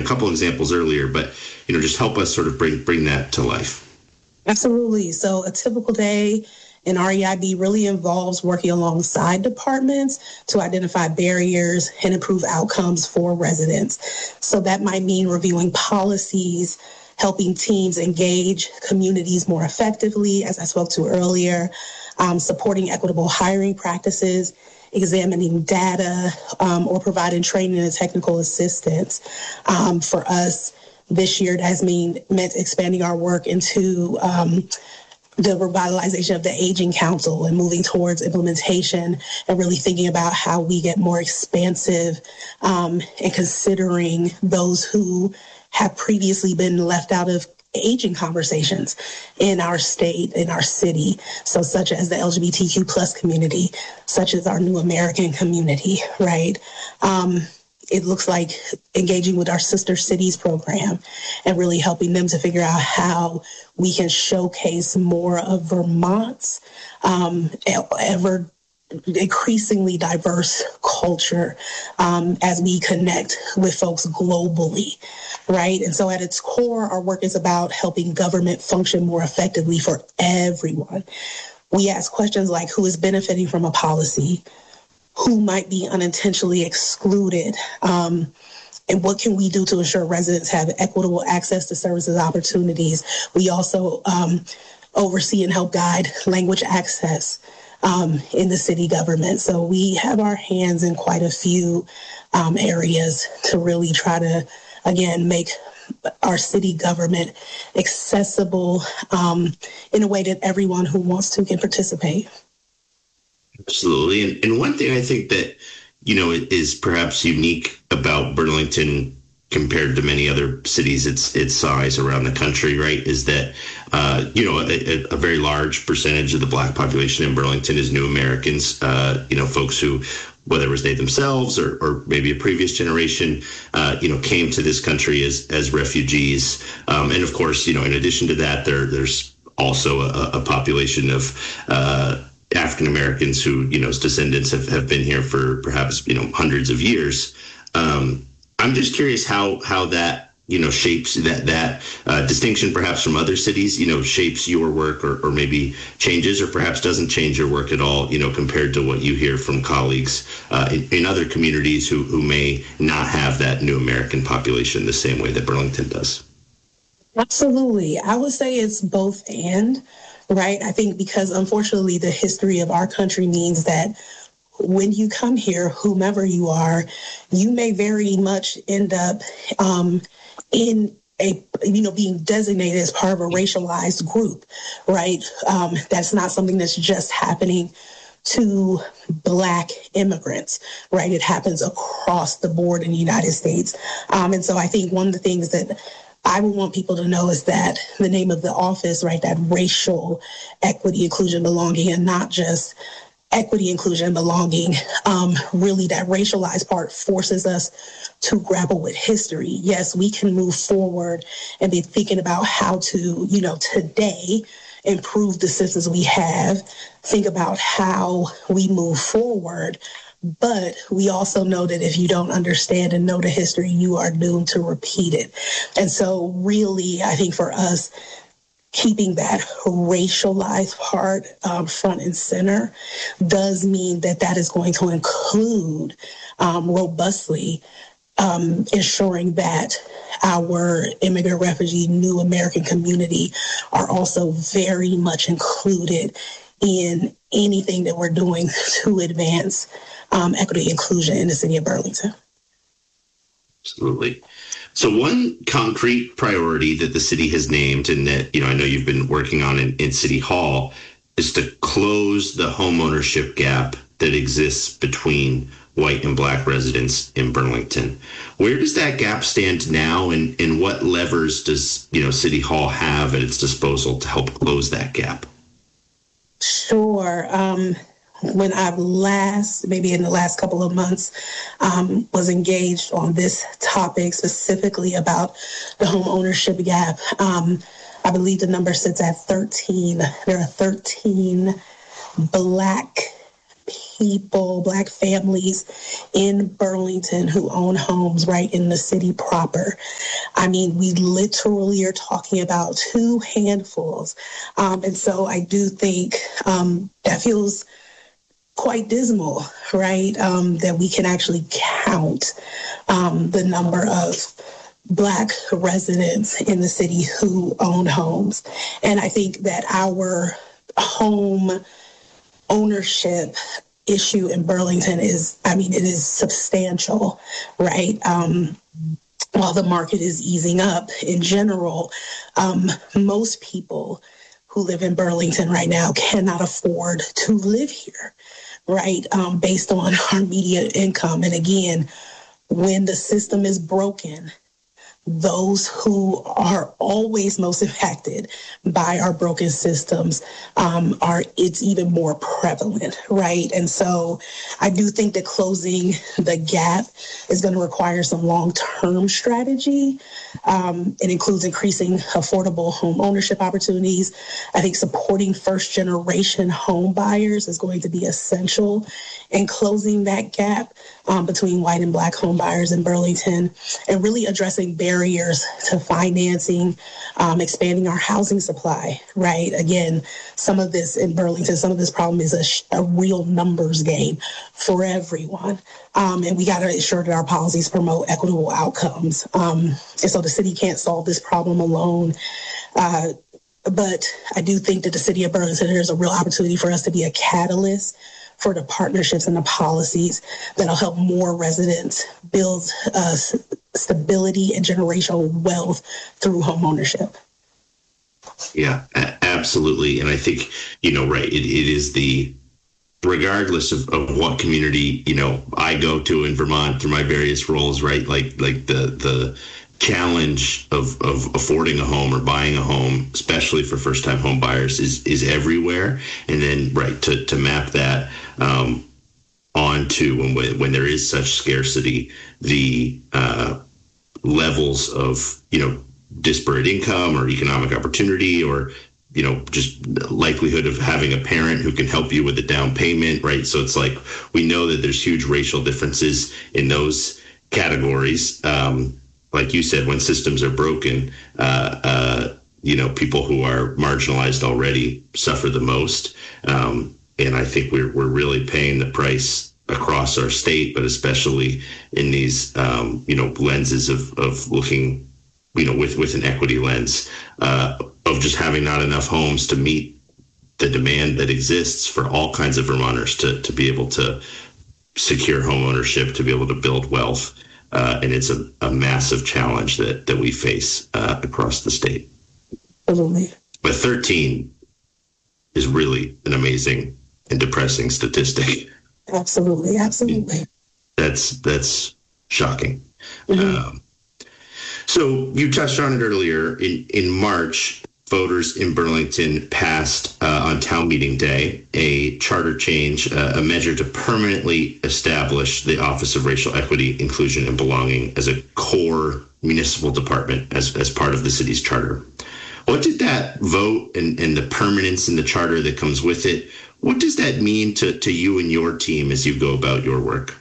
couple examples earlier, but, just help us sort of bring that to life. Absolutely. So a typical day in REIB really involves working alongside departments to identify barriers and improve outcomes for residents. So that might mean reviewing policies, helping teams engage communities more effectively, as I spoke to earlier, supporting equitable hiring practices, examining data, or providing training and technical assistance. For us, this year, it has meant expanding our work into the revitalization of the Aging Council and moving towards implementation and really thinking about how we get more expansive and considering those who have previously been left out of aging conversations in our state, in our city. So such as the LGBTQ plus community, such as our New American community, right? It looks like engaging with our Sister Cities program and really helping them to figure out how we can showcase more of Vermont's ever increasingly diverse culture as we connect with folks globally, right? And so at its core, our work is about helping government function more effectively for everyone. We ask questions like who is benefiting from a policy, who might be unintentionally excluded, and what can we do to ensure residents have equitable access to services opportunities. We also oversee and help guide language access in the city government. So we have our hands in quite a few areas to really try to, again, make our city government accessible in a way that everyone who wants to can participate. Absolutely. And one thing I think that, is perhaps unique about Burlington compared to many other cities its size around the country, right, is that, a very large percentage of the Black population in Burlington is New Americans, folks who, whether it was they themselves or maybe a previous generation, came to this country as refugees. And of course, in addition to that, there's also a population of African Americans who, as descendants have been here for perhaps, hundreds of years. I'm just curious how that, shapes that distinction perhaps from other cities, shapes your work or maybe changes or perhaps doesn't change your work at all, compared to what you hear from colleagues in other communities who may not have that New American population the same way that Burlington does. Absolutely. I would say it's both and. Right. I think because unfortunately the history of our country means that when you come here, whomever you are, you may very much end up in a, being designated as part of a racialized group. Right. That's not something that's just happening to Black immigrants. Right. It happens across the board in the United States. And so I think one of the things that I would want people to know is that the name of the office, right, that racial equity, inclusion, belonging, and not just equity, inclusion, and belonging, really that racialized part forces us to grapple with history. Yes, we can move forward and be thinking about how to, today improve the systems we have, think about how we move forward. But we also know that if you don't understand and know the history, you are doomed to repeat it. And so really, I think for us, keeping that racialized part front and center does mean that is going to include robustly ensuring that our immigrant, refugee, New American community are also very much included in anything that we're doing to advance equity and inclusion in the city of Burlington. Absolutely. So one concrete priority that the city has named and that, I know you've been working on in City Hall is to close the homeownership gap that exists between white and Black residents in Burlington. Where does that gap stand now and what levers does, City Hall have at its disposal to help close that gap? Sure. When I've maybe in the last couple of months, was engaged on this topic specifically about the home ownership gap, I believe the number sits at 13. There are 13 Black people, Black families in Burlington who own homes right in the city proper. I mean, we literally are talking about two handfuls. And so I do think that feels quite dismal, right? That we can actually count the number of Black residents in the city who own homes. And I think that our home ownership issue in Burlington is, it is substantial, right? While the market is easing up in general, most people who live in Burlington right now cannot afford to live here, right? Based on our median income. And again, when the system is broken, those who are always most impacted by our broken systems it's even more prevalent, right? And so I do think that closing the gap is going to require some long-term strategy. It includes increasing affordable home ownership opportunities. I think supporting first-generation home buyers is going to be essential in closing that gap between white and Black home buyers in Burlington, and really addressing barriers to financing, expanding our housing supply, right? Again, some of this in Burlington, some of this problem is a real numbers game for everyone. And we got to ensure that our policies promote equitable outcomes. And so the city can't solve this problem alone. But I do think that the city of Burlington, there's a real opportunity for us to be a catalyst for the partnerships and the policies that'll help more residents build stability and generational wealth through home ownership. Yeah, absolutely. And I think, right, it is regardless of what community, I go to in Vermont through my various roles, right? Like the challenge of affording a home or buying a home, especially for first-time home buyers, is everywhere. And then, right, to map that onto when there is such scarcity, the levels of, disparate income or economic opportunity, or, just likelihood of having a parent who can help you with the down payment, right? So it's like, we know that there's huge racial differences in those categories. Like you said, when systems are broken, people who are marginalized already suffer the most. And I think we're really paying the price across our state, but especially in these, lenses of looking, with an equity lens, of just having not enough homes to meet the demand that exists for all kinds of Vermonters to be able to secure home ownership, to be able to build wealth. And it's a massive challenge that we face across the state. Absolutely. But 13 is really an amazing and depressing statistic. Absolutely. That's shocking. Mm-hmm. So you touched on it earlier. In March, voters in Burlington passed on town meeting day a charter change, a measure to permanently establish the Office of Racial Equity, Inclusion, and Belonging as a core municipal department as part of the city's charter. What did that vote and the permanence in the charter that comes with it, what does that mean to you and your team as you go about your work?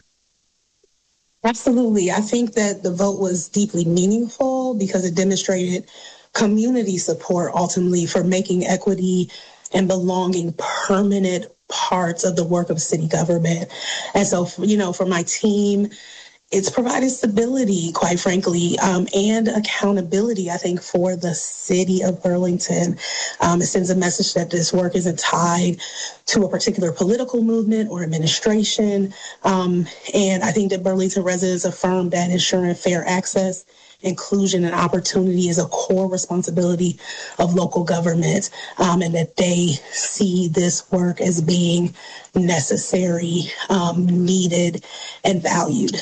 Absolutely. I think that the vote was deeply meaningful because it demonstrated community support ultimately for making equity and belonging permanent parts of the work of city government. And so, for my team, it's provided stability, quite frankly, and accountability, I think, for the city of Burlington. It sends a message that this work isn't tied to a particular political movement or administration. And I think that Burlington residents affirm that ensuring fair access, inclusion, and opportunity is a core responsibility of local government, and that they see this work as being necessary, needed, and valued.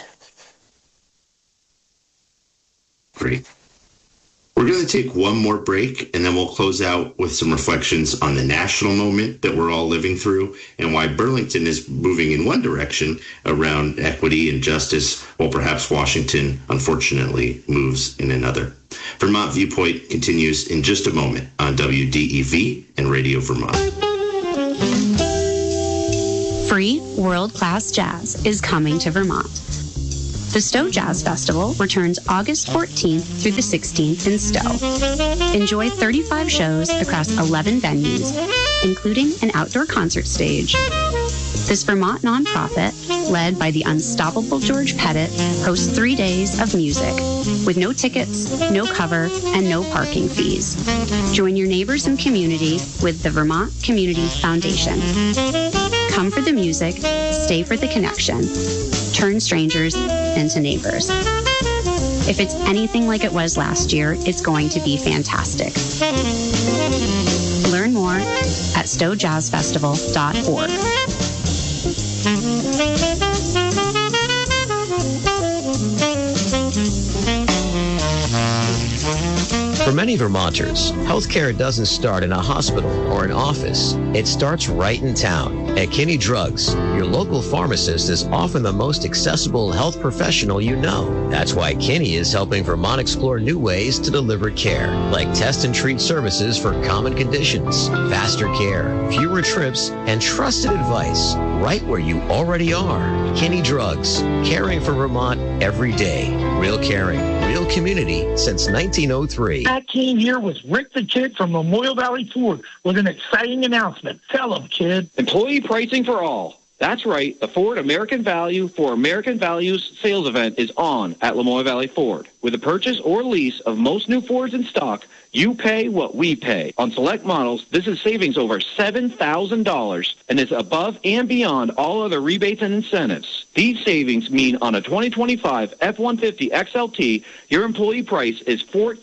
Great. We're going to take one more break, and then we'll close out with some reflections on the national moment that we're all living through and why Burlington is moving in one direction around equity and justice, while perhaps Washington, unfortunately, moves in another. Vermont Viewpoint continues in just a moment on WDEV and Radio Vermont. Free world-class jazz is coming to Vermont. The Stowe Jazz Festival returns August 14th through the 16th in Stowe. Enjoy 35 shows across 11 venues, including an outdoor concert stage. This Vermont nonprofit, led by the unstoppable George Pettit, hosts 3 days of music with no tickets, no cover, and no parking fees. Join your neighbors and community with the Vermont Community Foundation. Come for the music, stay for the connection. Turn strangers into neighbors. If it's anything like it was last year, it's going to be fantastic. Learn more at stowejazzfestival.org. For many Vermonters, healthcare doesn't start in a hospital or an office. It starts right in town. At Kinney Drugs, your local pharmacist is often the most accessible health professional you know. That's why Kinney is helping Vermont explore new ways to deliver care, like test and treat services for common conditions, faster care, fewer trips, and trusted advice right where you already are. Kinney Drugs, caring for Vermont every day. Real caring, real community since 1903. Pat King here with Rick the Kid from Memorial Valley Ford with an exciting announcement. Tell him, kid. Employee pricing for all. That's right. The Ford American Value for American Values sales event is on at Lamoille Valley Ford. With the purchase or lease of most new Fords in stock, you pay what we pay. On select models, this is savings over $7,000 and is above and beyond all other rebates and incentives. These savings mean on a 2025 F-150 XLT, your employee price is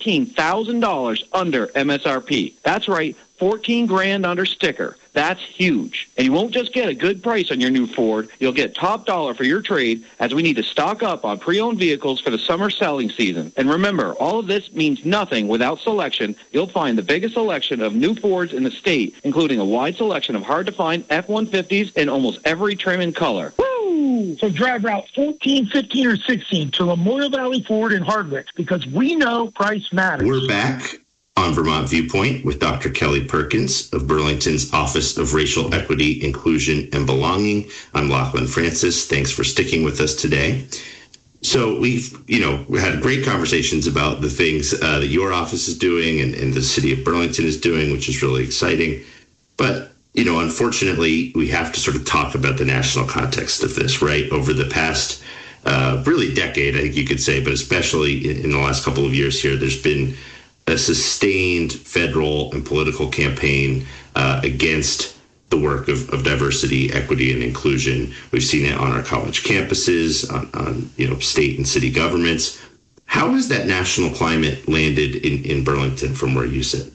$14,000 under MSRP. That's right, $14,000 under sticker. That's huge. And you won't just get a good price on your new Ford. You'll get top dollar for your trade as we need to stock up on pre-owned vehicles for the summer selling season. And remember, all of this means nothing without selection. You'll find the biggest selection of new Fords in the state, including a wide selection of hard-to-find F-150s in almost every trim and color. Woo! So drive Route 14, 15, or 16 to Memorial Valley Ford in Hardwick because we know price matters. We're back on Vermont Viewpoint with Dr. Kelly Perkins of Burlington's Office of Racial Equity, Inclusion, and Belonging. I'm Lachlan Francis. Thanks for sticking with us today. So we had great conversations about the things that your office is doing and the city of Burlington is doing, which is really exciting. But, unfortunately, we have to sort of talk about the national context of this, right? Over the past really decade, I think you could say, but especially in the last couple of years here, there's been a sustained federal and political campaign against the work of diversity, equity, and inclusion. We've seen it on our college campuses, on state and city governments. How has that national climate landed in Burlington from where you sit?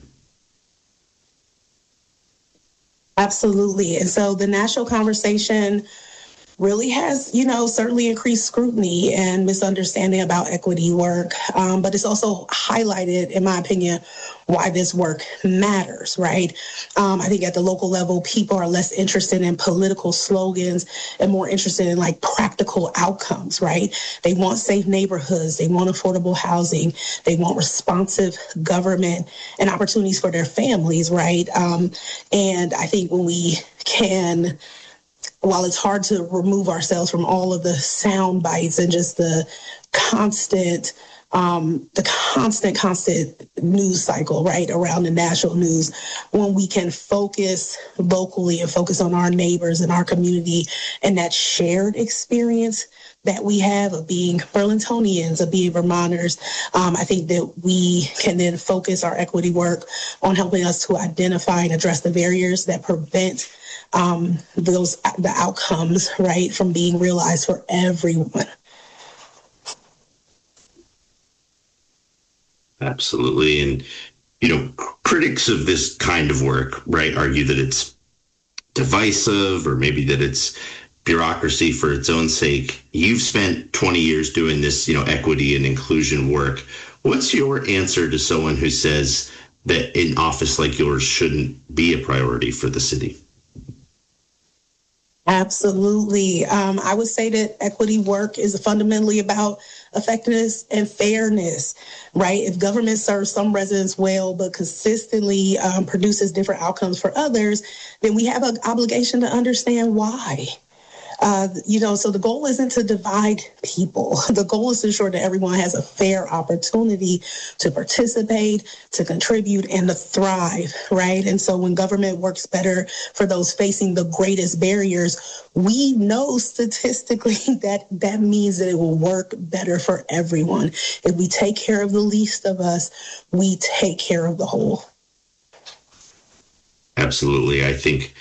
Absolutely. And so the national conversation really has, certainly increased scrutiny and misunderstanding about equity work. But it's also highlighted, in my opinion, why this work matters, right? I think at the local level, people are less interested in political slogans and more interested in practical outcomes, right? They want safe neighborhoods. They want affordable housing. They want responsive government and opportunities for their families, right? And I think when we can, while it's hard to remove ourselves from all of the sound bites and just the constant news cycle, right, around the national news, when we can focus locally and focus on our neighbors and our community and that shared experience that we have of being Burlingtonians, of being Vermonters, I think that we can then focus our equity work on helping us to identify and address the barriers that prevent the outcomes, right, from being realized for everyone. Absolutely. And, critics of this kind of work, right, argue that it's divisive or maybe that it's bureaucracy for its own sake. You've spent 20 years doing this, equity and inclusion work. What's your answer to someone who says that an office like yours shouldn't be a priority for the city? Absolutely. I would say that equity work is fundamentally about effectiveness and fairness, right? If government serves some residents well, but consistently produces different outcomes for others, then we have an obligation to understand why. So the goal isn't to divide people. The goal is to ensure that everyone has a fair opportunity to participate, to contribute, and to thrive, right? And so when government works better for those facing the greatest barriers, we know statistically that means that it will work better for everyone. If we take care of the least of us, we take care of the whole. Absolutely. I think,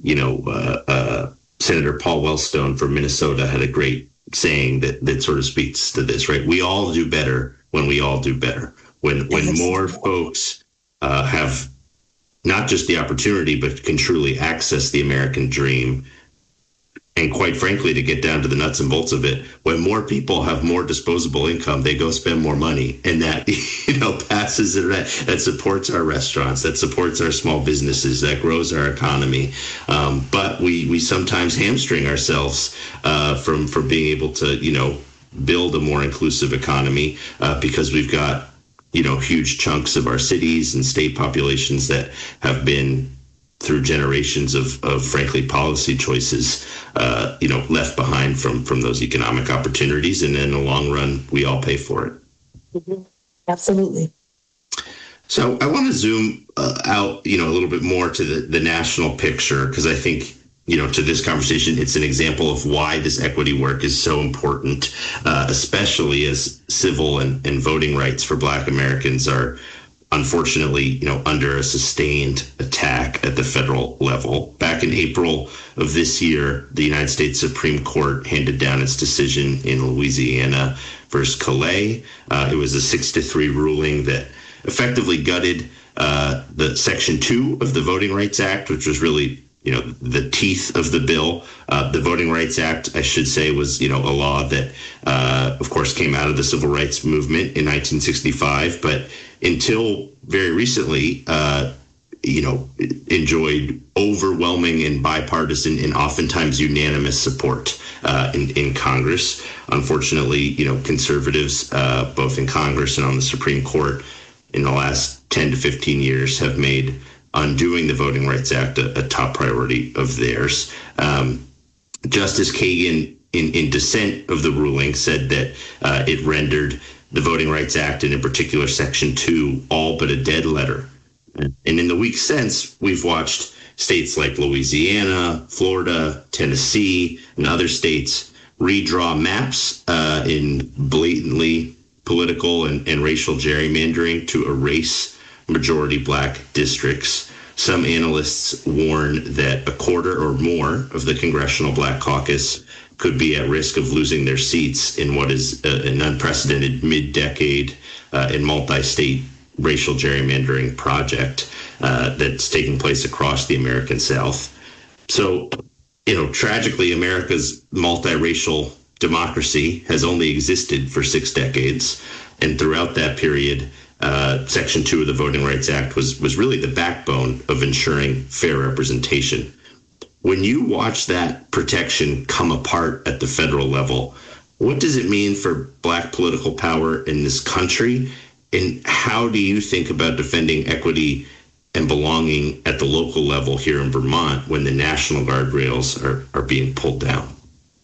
Senator Paul Wellstone from Minnesota had a great saying that sort of speaks to this, right? We all do better when we all do better. When more folks have not just the opportunity, but can truly access the American dream. And quite frankly, to get down to the nuts and bolts of it, when more people have more disposable income, they go spend more money. And that, passes that supports our restaurants, that supports our small businesses, that grows our economy. But we sometimes hamstring ourselves from being able to, build a more inclusive economy because we've got, huge chunks of our cities and state populations that have been through generations of frankly policy choices, left behind from those economic opportunities, and in the long run, we all pay for it. Mm-hmm. Absolutely. So I want to zoom out, a little bit more to the national picture, because I think, to this conversation, it's an example of why this equity work is so important, especially as civil and voting rights for Black Americans are unfortunately, under a sustained attack at the federal level. Back in April of this year, the United States Supreme Court handed down its decision in Louisiana versus Calais. It was a 6-3 ruling that effectively gutted the Section 2 of the Voting Rights Act, which was really, the teeth of the bill. The Voting Rights Act, I should say, was, a law that, of course, came out of the civil rights movement in 1965, but until very recently, enjoyed overwhelming and bipartisan and oftentimes unanimous support in Congress. Unfortunately, conservatives, both in Congress and on the Supreme Court, in the last 10 to 15 years have made undoing the Voting Rights Act a top priority of theirs. Justice Kagan, in dissent of the ruling, said that it rendered the Voting Rights Act, and in particular Section 2, all but a dead letter. And in the weeks since, we've watched states like Louisiana, Florida, Tennessee, and other states redraw maps in blatantly political and racial gerrymandering to erase majority Black districts. Some analysts warn that a quarter or more of the Congressional Black Caucus could be at risk of losing their seats in what is an unprecedented mid-decade and multi-state racial gerrymandering project that's taking place across the American South. So, tragically, America's multiracial democracy has only existed for 6 decades. And throughout that period, Section 2 of the Voting Rights Act was really the backbone of ensuring fair representation. When you watch that protection come apart at the federal level, what does it mean for Black political power in this country? And how do you think about defending equity and belonging at the local level here in Vermont when the national guardrails are being pulled down?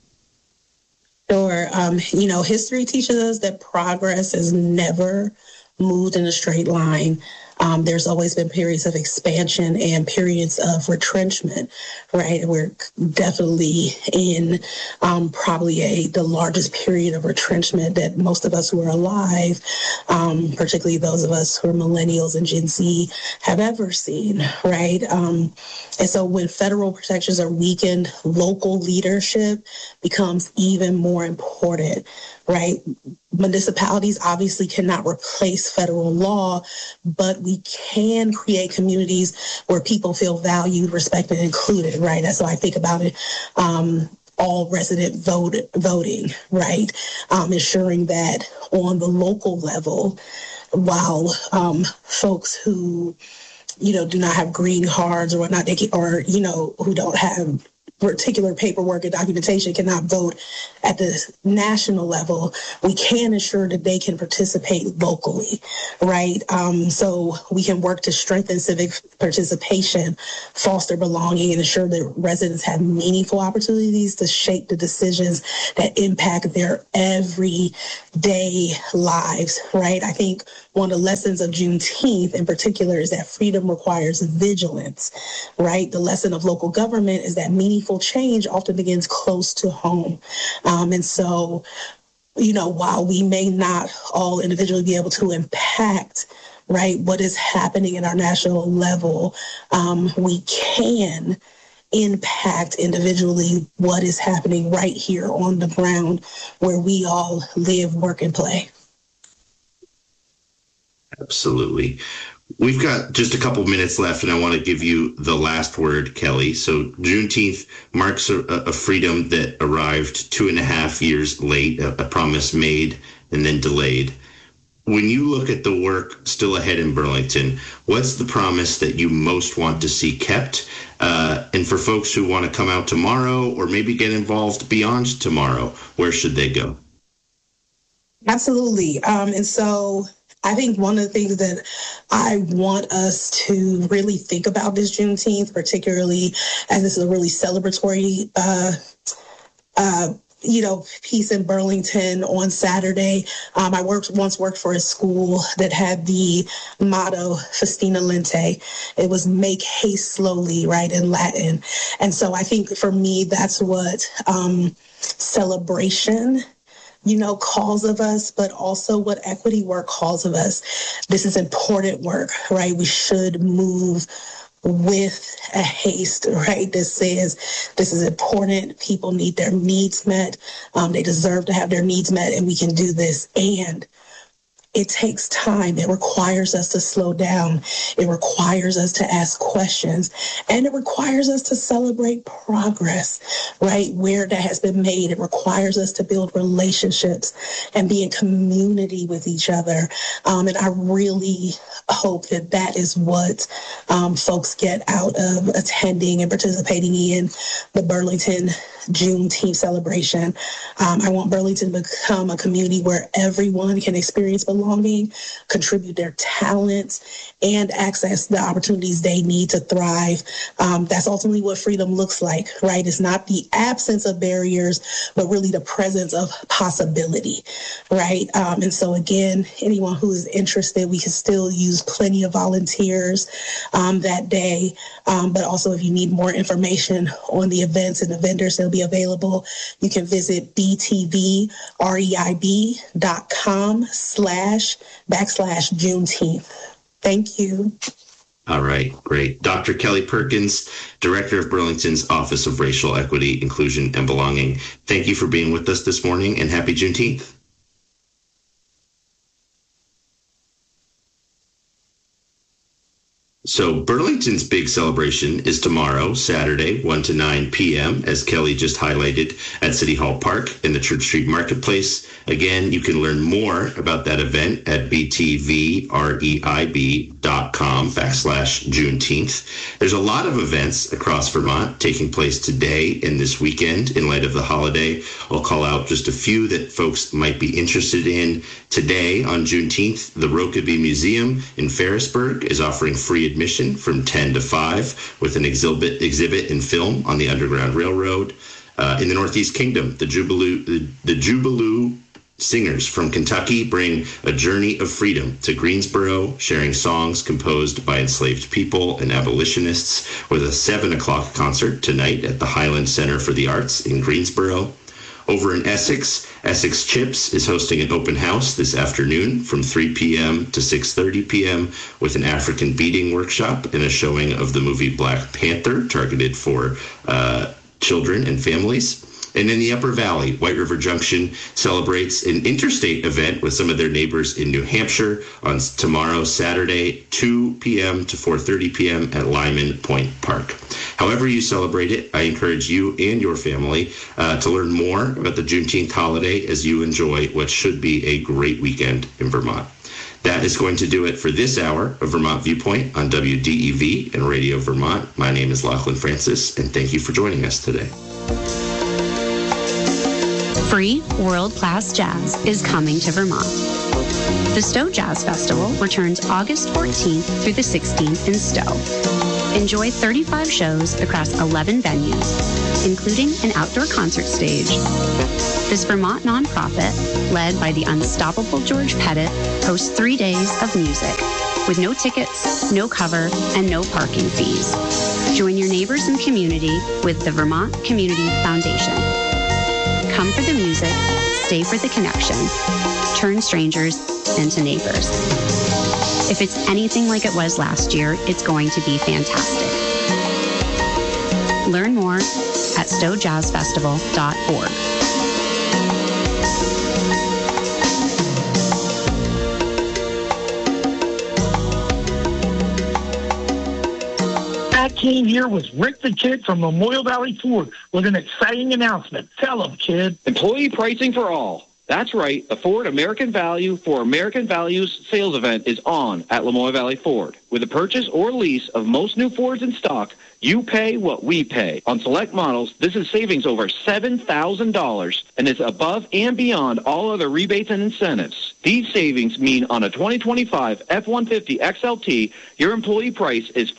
Sure. History teaches us that progress has never moved in a straight line. There's always been periods of expansion and periods of retrenchment, right? We're definitely in probably the largest period of retrenchment that most of us who are alive, particularly those of us who are millennials and Gen Z, have ever seen, right? And so when federal protections are weakened, local leadership becomes even more important, right? Municipalities obviously cannot replace federal law, but we can create communities where people feel valued, respected, and included, right? That's how I think about it. All resident voting, right? Ensuring that on the local level, while folks who, do not have green cards or whatnot, who don't have particular paperwork and documentation cannot vote at the national level, we can ensure that they can participate locally, right? So we can work to strengthen civic participation, foster belonging, and ensure that residents have meaningful opportunities to shape the decisions that impact their everyday lives, right? I think one of the lessons of Juneteenth in particular is that freedom requires vigilance, right? The lesson of local government is that meaningful change often begins close to home. And so, while we may not all individually be able to impact, right, what is happening in our national level, we can impact individually what is happening right here on the ground where we all live, work, and play. Absolutely. We've got just a couple minutes left, and I want to give you the last word, Kelly. So Juneteenth marks a freedom that arrived 2.5 years late, a promise made and then delayed. When you look at the work still ahead in Burlington, what's the promise that you most want to see kept? And for folks who want to come out tomorrow or maybe get involved beyond tomorrow, where should they go? Absolutely. And so I think one of the things that I want us to really think about this Juneteenth, particularly as this is a really celebratory, piece in Burlington on Saturday. I once worked for a school that had the motto Festina Lente. It was make haste slowly, right, in Latin. And so I think for me, that's what celebration calls of us, but also what equity work calls of us. This is important work, right? We should move with a haste, right? That says this is important. People need their needs met. They deserve to have their needs met, and we can do this. And it takes time. It requires us to slow down. It requires us to ask questions, and it requires us to celebrate progress, right? Where that has been made. It requires us to build relationships and be in community with each other. And I really hope that that is what folks get out of attending and participating in the Burlington Juneteenth celebration. I want Burlington to become a community where everyone can experience belonging, contribute their talents, and access the opportunities they need to thrive. That's ultimately what freedom looks like, right? It's not the absence of barriers, but really the presence of possibility, right? And so again, anyone who is interested, we can still use plenty of volunteers that day. But also if you need more information on the events and the vendors, they'll be available. You can visit btvreib.com/Juneteenth. Thank you. All right, great. Dr. Kelly Perkins, Director of Burlington's Office of Racial Equity, Inclusion, and Belonging. Thank you for being with us this morning, and happy Juneteenth. So Burlington's big celebration is tomorrow, Saturday, 1 to 9 p.m., as Kelly just highlighted, at City Hall Park in the Church Street Marketplace. Again, you can learn more about that event at btvreib.com/Juneteenth. There's a lot of events across Vermont taking place today and this weekend in light of the holiday. I'll call out just a few that folks might be interested in. Today, on Juneteenth, the Rokeby Museum in Ferrisburg is offering free admission from 10 to 5 with an exhibit and film on the Underground Railroad. In the Northeast Kingdom, the Jubilee Singers from Kentucky bring a journey of freedom to Greensboro, sharing songs composed by enslaved people and abolitionists with a 7 o'clock concert tonight at the Highland Center for the Arts in Greensboro. Over in Essex, Essex Chips is hosting an open house this afternoon from 3 p.m. to 6:30 p.m. with an African beading workshop and a showing of the movie Black Panther, targeted for children and families. And in the Upper Valley, White River Junction celebrates an interstate event with some of their neighbors in New Hampshire on tomorrow, Saturday, 2 p.m. to 4:30 p.m. at Lyman Point Park. However you celebrate it, I encourage you and your family to learn more about the Juneteenth holiday as you enjoy what should be a great weekend in Vermont. That is going to do it for this hour of Vermont Viewpoint on WDEV and Radio Vermont. My name is Lachlan Francis, and thank you for joining us today. Free world-class jazz is coming to Vermont. The Stowe Jazz Festival returns August 14th through the 16th in Stowe. Enjoy 35 shows across 11 venues, including an outdoor concert stage. This Vermont nonprofit, led by the unstoppable George Pettit, hosts 3 days of music with no tickets, no cover, and no parking fees. Join your neighbors and community with the Vermont Community Foundation. Come for the music, stay for the connection, turn strangers into neighbors. If it's anything like it was last year, it's going to be fantastic. Learn more at stowejazzfestival.org. Came here was Rick the Kid from Memorial Valley Ford with an exciting announcement. Tell him, kid. Employee pricing for all. That's right. The Ford American Value for American Values sales event is on at Lamoille Valley Ford. With the purchase or lease of most new Fords in stock, you pay what we pay. On select models, this is savings over $7,000 and is above and beyond all other rebates and incentives. These savings mean on a 2025 F-150 XLT, your employee price is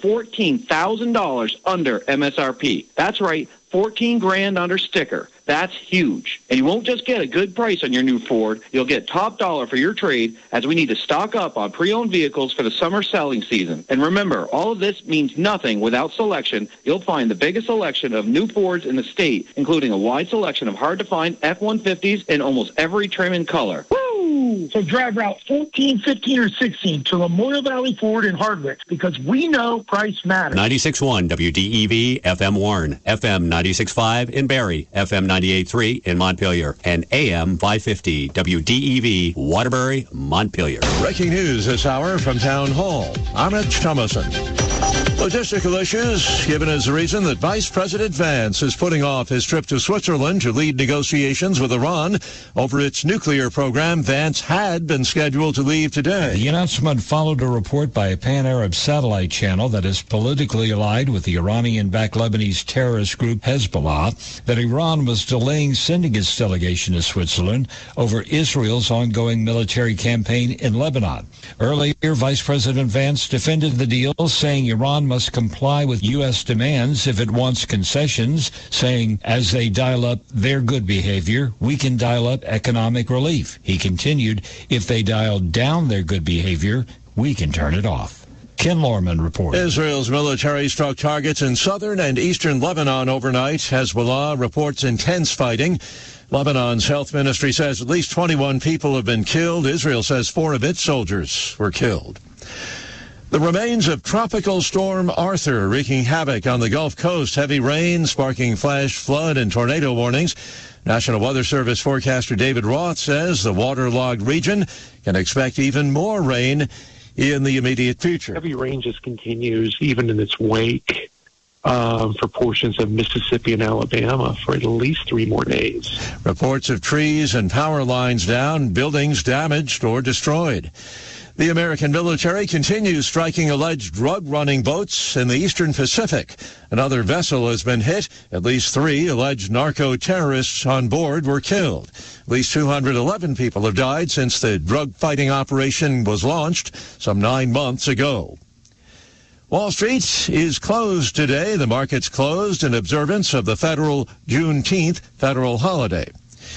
$14,000 under MSRP. That's right, $14,000 under sticker. That's huge. And you won't just get a good price on your new Ford. You'll get top dollar for your trade as we need to stock up on pre-owned vehicles for the summer selling season. And remember, all of this means nothing without selection. You'll find the biggest selection of new Fords in the state, including a wide selection of hard-to-find F-150s in almost every trim and color. Woo! So drive Route 14, 15, or 16 to Memorial Valley Ford in Hardwick because we know price matters. 96.1 WDEV, FM Warren, FM 96.5 in Barrie, FM 98.3 in Montpelier, and AM 550 WDEV, Waterbury, Montpelier. Breaking news this hour from Town Hall. I'm Rich Thomason. Logistical issues given as the reason that Vice President Vance is putting off his trip to Switzerland to lead negotiations with Iran over its nuclear program. Vance had been scheduled to leave today. The announcement followed a report by a pan-Arab satellite channel that is politically allied with the Iranian-backed Lebanese terrorist group Hezbollah that Iran was delaying sending its delegation to Switzerland over Israel's ongoing military campaign in Lebanon. Earlier, Vice President Vance defended the deal, saying Iran must comply with U.S. demands if it wants concessions, saying as they dial up their good behavior, we can dial up economic relief. He continued, if they dial down their good behavior, we can turn it off. Ken Lorman reports. Israel's military struck targets in southern and eastern Lebanon overnight. Hezbollah reports intense fighting. Lebanon's health ministry says at least 21 people have been killed. Israel says 4 of its soldiers were killed. The remains of Tropical Storm Arthur wreaking havoc on the Gulf Coast. Heavy rain sparking flash flood and tornado warnings. National Weather Service forecaster David Roth says the waterlogged region can expect even more rain in the immediate future. Heavy rain just continues even in its wake for portions of Mississippi and Alabama for at least 3 more days. Reports of trees and power lines down, buildings damaged or destroyed. The American military continues striking alleged drug-running boats in the eastern Pacific. Another vessel has been hit. At least 3 alleged narco-terrorists on board were killed. At least 211 people have died since the drug-fighting operation was launched some 9 months ago. Wall Street is closed today. The market's closed in observance of the federal Juneteenth federal holiday.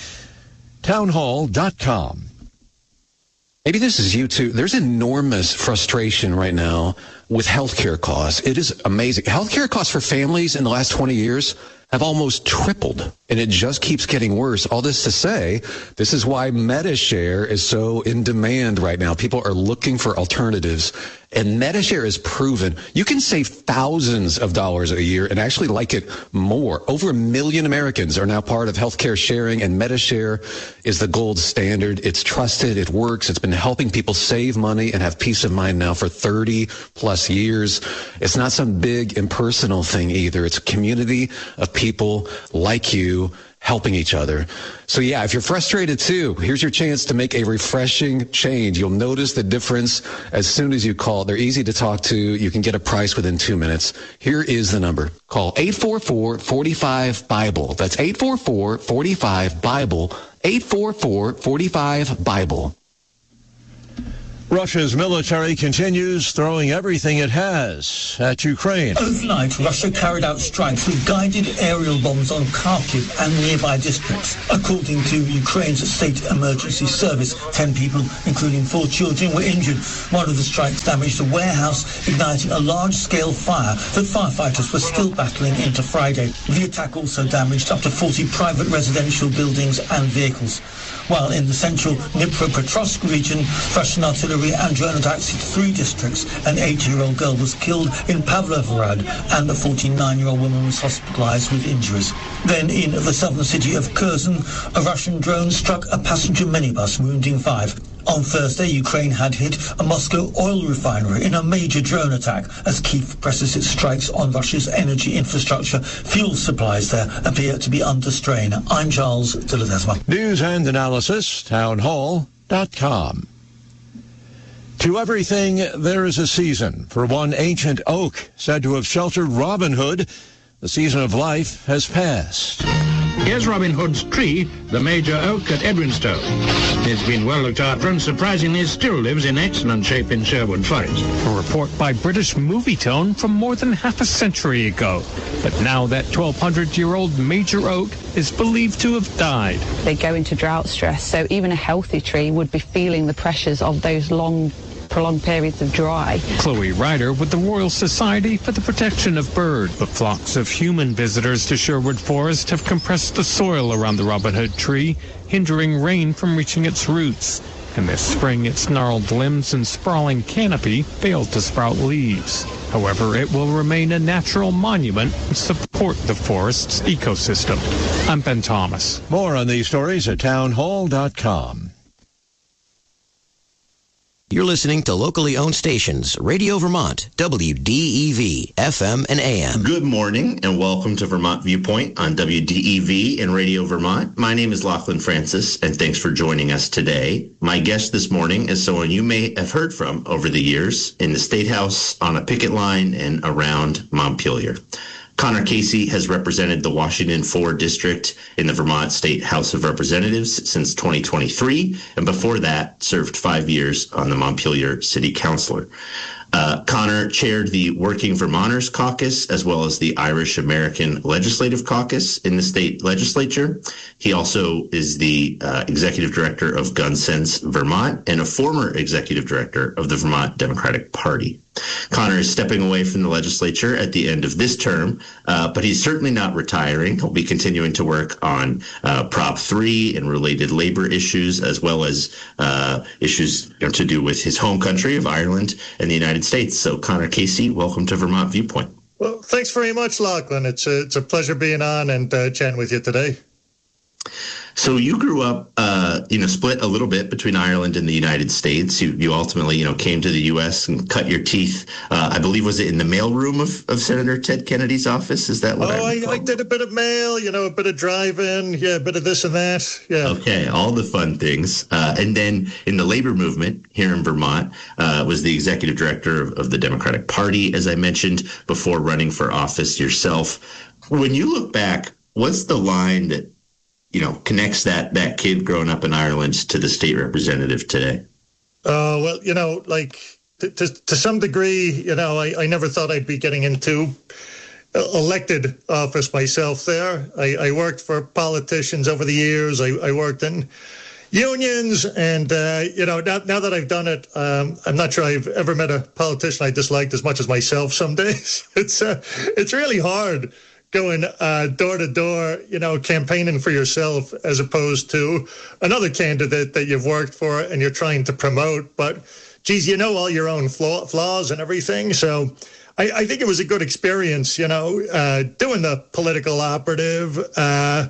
Townhall.com. Maybe this is you too. There's enormous frustration right now with healthcare costs. It is amazing. Healthcare costs for families in the last 20 years have almost tripled, and it just keeps getting worse. All this to say, this is why MediShare is so in demand right now. People are looking for alternatives, and MediShare is proven you can save thousands of dollars a year and actually like it more. Over 1 million Americans are now part of healthcare sharing, and MediShare is the gold standard. It's trusted, it works, it's been helping people save money and have peace of mind now for 30 plus across years. It's not some big impersonal thing either. It's a community of people like you helping each other. So yeah, if you're frustrated too, here's your chance to make a refreshing change. You'll notice the difference as soon as you call. They're easy to talk to. You can get a price within 2 minutes. Here is the number. Call 844-45-BIBLE. That's 844-45-BIBLE. 844-45-BIBLE. Russia's military continues throwing everything it has at Ukraine. Overnight, Russia carried out strikes with guided aerial bombs on Kharkiv and nearby districts. According to Ukraine's state emergency service, 10 people, including 4 children, were injured. One of the strikes damaged a warehouse, igniting a large-scale fire that firefighters were still battling into Friday. The attack also damaged up to 40 private residential buildings and vehicles. While in the central Dnipropetrovsk region, Russian artillery and drone attacks hit 3 districts. An 8-year-old girl was killed in Pavlovrad and a 49-year-old woman was hospitalized with injuries. Then in the southern city of Kherson, a Russian drone struck a passenger minibus, wounding 5. On Thursday, Ukraine had hit a Moscow oil refinery in a major drone attack as Kyiv presses its strikes on Russia's energy infrastructure. Fuel supplies there appear to be under strain. I'm Charles de Ledesma. News and analysis, townhall.com. To everything, there is a season. For one ancient oak said to have sheltered Robin Hood, the season of life has passed. Here's Robin Hood's tree, the major oak at Edwinstowe. It's been well looked after and surprisingly still lives in excellent shape in Sherwood Forest. A report by British Movie Tone from more than half a century ago. But now that 1,200-year-old major oak is believed to have died. They go into drought stress, so even a healthy tree would be feeling the pressures of those prolonged periods of dry. Chloe Ryder with the Royal Society for the Protection of Birds. The flocks of human visitors to Sherwood Forest have compressed the soil around the Robin Hood tree, hindering rain from reaching its roots. And this spring, its gnarled limbs and sprawling canopy failed to sprout leaves. However, it will remain a natural monument and support the forest's ecosystem. I'm Ben Thomas. More on these stories at townhall.com. You're listening to locally owned stations, Radio Vermont, WDEV, FM and AM. Good morning and welcome to Vermont Viewpoint on WDEV and Radio Vermont. My name is Lachlan Francis and thanks for joining us today. My guest this morning is someone you may have heard from over the years in the State House, on a picket line, and around Montpelier. Connor Casey has represented the Washington 4 district in the Vermont State House of Representatives since 2023, and before that served 5 years on the Montpelier City Councilor. Connor chaired the Working Vermonters Caucus as well as the Irish American Legislative Caucus in the state legislature. He also is the executive director of Gun Sense Vermont and a former executive director of the Vermont Democratic Party. Connor is stepping away from the legislature at the end of this term, but he's certainly not retiring. He'll be continuing to work on Prop 3 and related labor issues, as well as issues to do with his home country of Ireland and the United States. So, Connor Casey, welcome to Vermont Viewpoint. Well, thanks very much, Lachlan. It's a pleasure being on and chatting with you today. So you grew up, split a little bit between Ireland and the United States. You ultimately, came to the U.S. and cut your teeth. I believe, was it in the mailroom of Senator Ted Kennedy's office? Is that what I did a bit of mail, a bit of drive-in, a bit of this and that. Yeah. Okay, all the fun things. And then in the labor movement here in Vermont, was the executive director of the Democratic Party, as I mentioned, before running for office yourself. When you look back, what's the line that connects that kid growing up in Ireland to the state representative today? Well, to some degree, I never thought I'd be getting into elected office myself there. I worked for politicians over the years. I worked in unions, and, now that I've done it, I'm not sure I've ever met a politician I disliked as much as myself some days. It's really hard going door to door, campaigning for yourself as opposed to another candidate that you've worked for and you're trying to promote. But, geez, all your own flaws and everything. So I think it was a good experience, doing the political operative,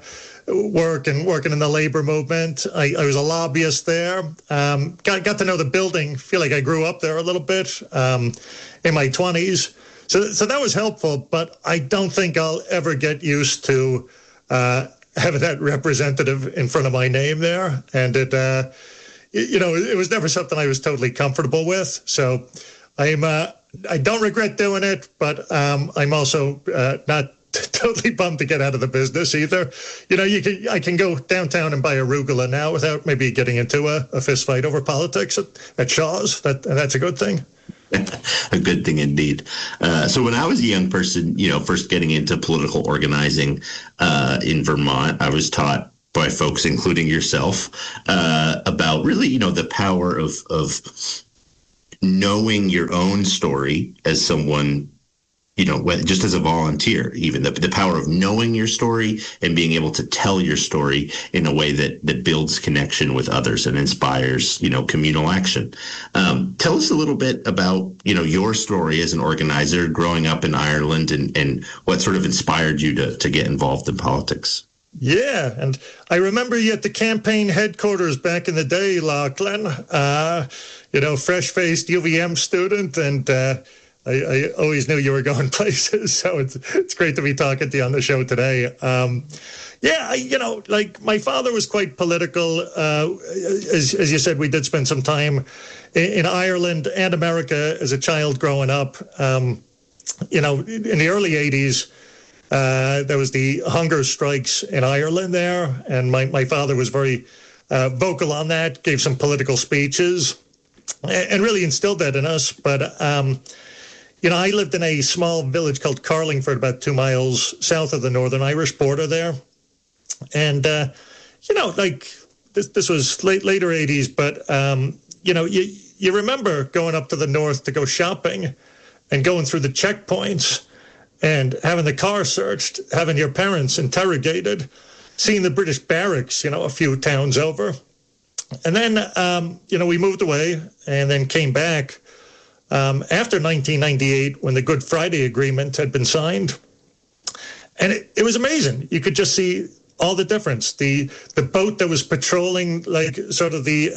work and working in the labor movement. I was a lobbyist there. Got to know the building. Feel like I grew up there a little bit in my 20s. So that was helpful, but I don't think I'll ever get used to having that representative in front of my name there. And it was never something I was totally comfortable with. So I don't regret doing it, but I'm also not totally bummed to get out of the business either. I can go downtown and buy arugula now without maybe getting into a fist fight over politics at Shaw's. That's a good thing. A good thing indeed. So when I was a young person, first getting into political organizing in Vermont, I was taught by folks, including yourself, about really, the power of knowing your own story as someone, just as a volunteer, even the power of knowing your story and being able to tell your story in a way that builds connection with others and inspires, communal action. Tell us a little bit about, your story as an organizer growing up in Ireland and what sort of inspired you to get involved in politics. Yeah, and I remember you at the campaign headquarters back in the day, Lachlan, fresh-faced UVM student, and I always knew you were going places, so it's great to be talking to you on the show today. My father was quite political. As you said, we did spend some time in Ireland and America as a child growing up. In the early 80s, there was the hunger strikes in Ireland there, and my father was very vocal on that, gave some political speeches, and really instilled that in us. But I lived in a small village called Carlingford, about 2 miles south of the Northern Irish border there. And, this was later 80s, but, you remember going up to the north to go shopping and going through the checkpoints and having the car searched, having your parents interrogated, seeing the British barracks, a few towns over. And then, we moved away and then came back after 1998 when the Good Friday Agreement had been signed. And it was amazing. You could just see all the difference. The boat that was patrolling like sort of the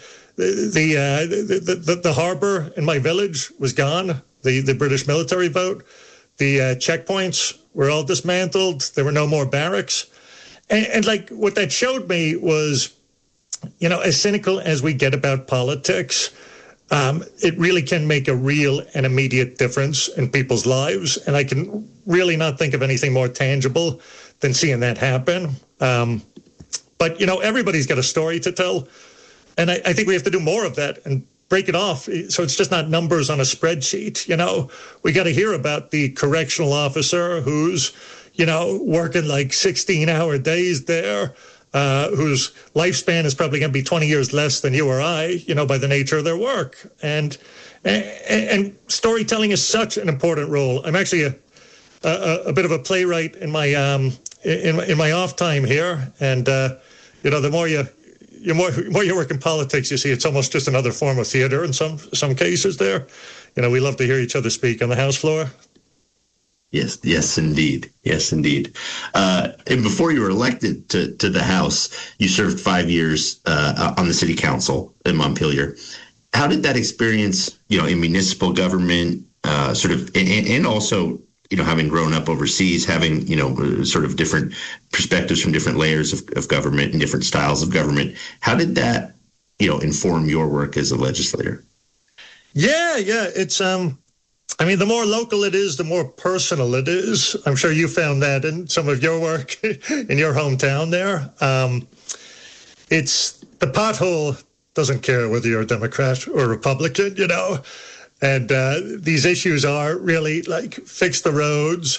harbor in my village was gone, the British military boat. The checkpoints were all dismantled. There were no more barracks. And what that showed me was, as cynical as we get about politics, it really can make a real and immediate difference in people's lives. And I can really not think of anything more tangible than seeing that happen. But everybody's got a story to tell. And I think we have to do more of that and break it off so it's just not numbers on a spreadsheet. We got to hear about the correctional officer who's, working like 16-hour days there, whose lifespan is probably going to be 20 years less than you or I, by the nature of their work. And storytelling is such an important role. I'm actually a bit of a playwright in my in my off time here, and the more you work in politics, you see it's almost just another form of theater in some cases there. We love to hear each other speak on the House floor. Yes, indeed. And before you were elected to the House, you served 5 years on the city council in Montpelier. How did that experience, in municipal government, and also, having grown up overseas, having, sort of different perspectives from different layers of government and different styles of government, how did that, inform your work as a legislator? Yeah, it's the more local it is, the more personal it is. I'm sure you found that in some of your work in your hometown there. It's the pothole doesn't care whether you're a Democrat or Republican, and these issues are really like fix the roads,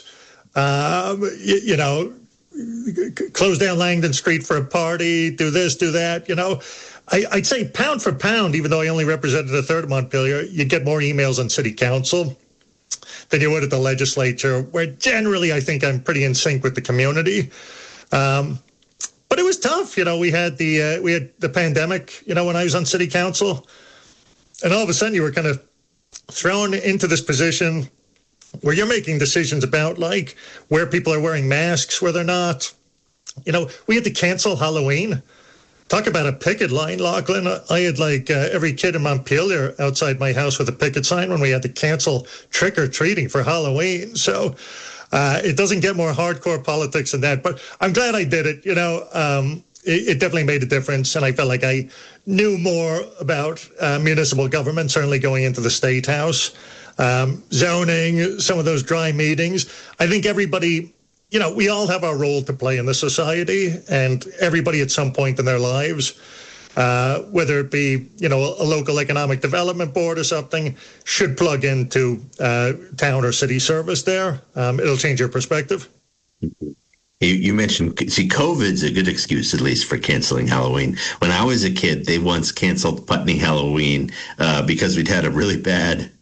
close down Langdon Street for a party, do this, do that, I'd say pound for pound, even though I only represented a third of Montpelier, you'd get more emails on city council than you would at the legislature, where generally I think I'm pretty in sync with the community. But it was tough. We had the pandemic, when I was on city council, and all of a sudden you were kind of thrown into this position where you're making decisions about like where people are wearing masks, where they're not, we had to cancel Halloween. Talk about a picket line, Lachlan. I had every kid in Montpelier outside my house with a picket sign when we had to cancel trick-or-treating for Halloween. So it doesn't get more hardcore politics than that. But I'm glad I did it. It definitely made a difference. And I felt like I knew more about municipal government, certainly going into the State House, zoning, some of those dry meetings. I think everybody... we all have our role to play in the society, and everybody at some point in their lives, whether it be, a local economic development board or something, should plug into town or city service there. It'll change your perspective. You mentioned, COVID's a good excuse, at least, for canceling Halloween. When I was a kid, they once canceled Putney Halloween because we'd had a really bad